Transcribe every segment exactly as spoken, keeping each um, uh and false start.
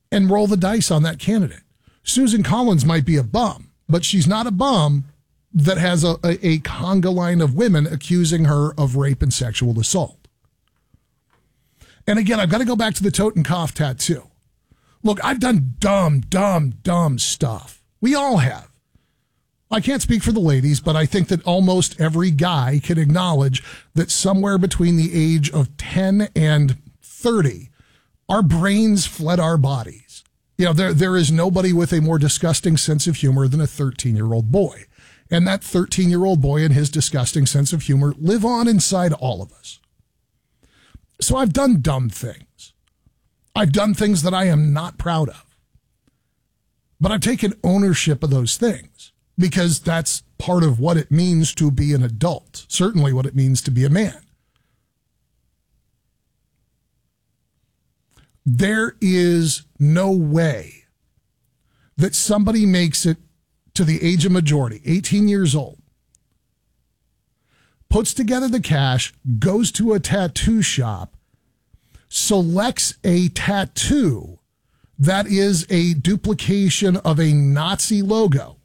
and roll the dice on that candidate. Susan Collins might be a bum, but she's not a bum that has a, a, a conga line of women accusing her of rape and sexual assault. And again, I've got to go back to the Totenkopf tattoo. Look, I've done dumb, dumb, dumb stuff. We all have. I can't speak for the ladies, but I think that almost every guy can acknowledge that somewhere between the age of ten and thirty, our brains fled our bodies. You know, there there is nobody with a more disgusting sense of humor than a thirteen-year-old boy. And that thirteen-year-old boy and his disgusting sense of humor live on inside all of us. So I've done dumb things. I've done things that I am not proud of. But I've taken ownership of those things because that's part of what it means to be an adult, certainly what it means to be a man. There is no way that somebody makes it to the age of majority, eighteen years old, puts together the cash, goes to a tattoo shop, selects a tattoo that is a duplication of a Nazi logo,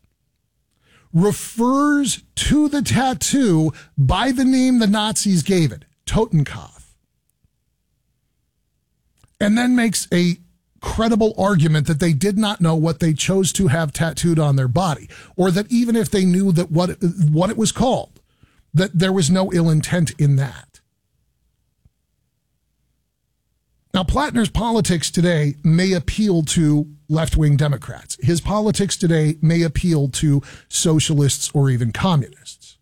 refers to the tattoo by the name the Nazis gave it, Totenkopf, and then makes a credible argument that they did not know what they chose to have tattooed on their body, or that even if they knew that what what it was called, that there was no ill intent in that. Now, Plattner's politics today may appeal to left-wing Democrats. His politics today may appeal to socialists or even communists.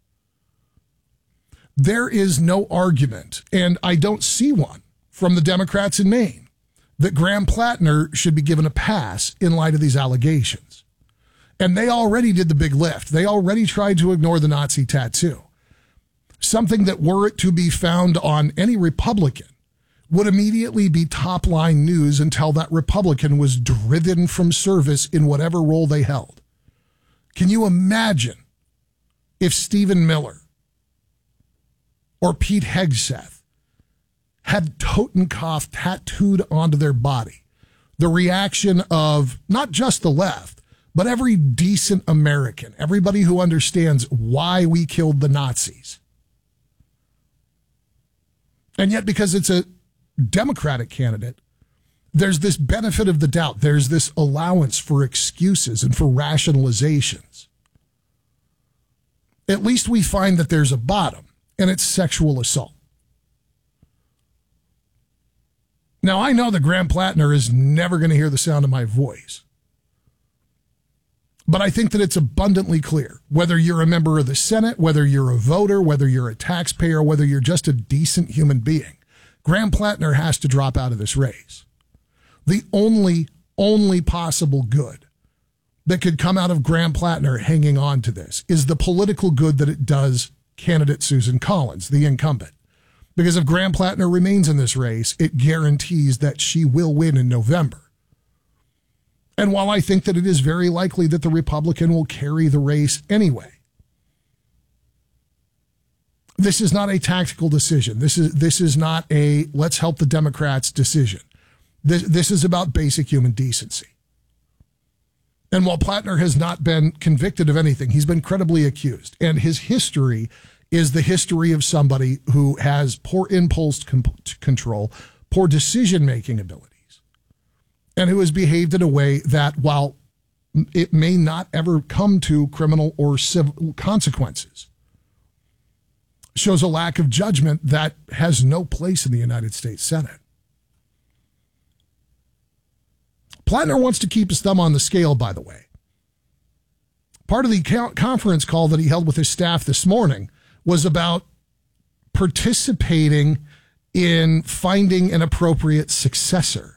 There is no argument, and I don't see one from the Democrats in Maine, that Graham Plattner should be given a pass in light of these allegations. And they already did the big lift. They already tried to ignore the Nazi tattoo. Something that, were it to be found on any Republican, would immediately be top-line news until that Republican was driven from service in whatever role they held. Can you imagine if Stephen Miller or Pete Hegseth had Totenkopf tattooed onto their body? The reaction of not just the left, but every decent American, everybody who understands why we killed the Nazis. And yet, because it's a Democratic candidate, there's this benefit of the doubt. There's this allowance for excuses and for rationalizations. At least we find that there's a bottom, and it's sexual assault. Now, I know that Graham Plattner is never going to hear the sound of my voice. But I think that it's abundantly clear, whether you're a member of the Senate, whether you're a voter, whether you're a taxpayer, whether you're just a decent human being, Graham Plattner has to drop out of this race. The only, only possible good that could come out of Graham Plattner hanging on to this is the political good that it does candidate Susan Collins, the incumbent. Because if Graham Plattner remains in this race, it guarantees that she will win in November. And while I think that it is very likely that the Republican will carry the race anyway, this is not a tactical decision. This is this is not a let's help the Democrats decision. This, this is about basic human decency. And while Plattner has not been convicted of anything, he's been credibly accused. And his history is the history of somebody who has poor impulse comp- control, poor decision-making abilities, and who has behaved in a way that, while it may not ever come to criminal or civil consequences, shows a lack of judgment that has no place in the United States Senate. Plattner wants to keep his thumb on the scale, by the way. Part of the conference call that he held with his staff this morning was about participating in finding an appropriate successor.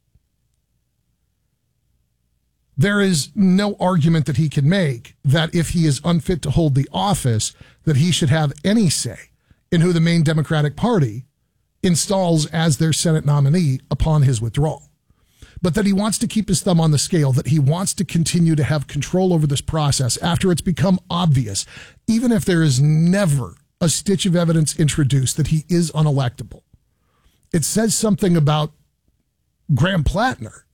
There is no argument that he can make that if he is unfit to hold the office, that he should have any say in who the Maine Democratic Party installs as their Senate nominee upon his withdrawal. But that he wants to keep his thumb on the scale, that he wants to continue to have control over this process after it's become obvious, even if there is never a stitch of evidence introduced, that he is unelectable. It says something about Graham Plattner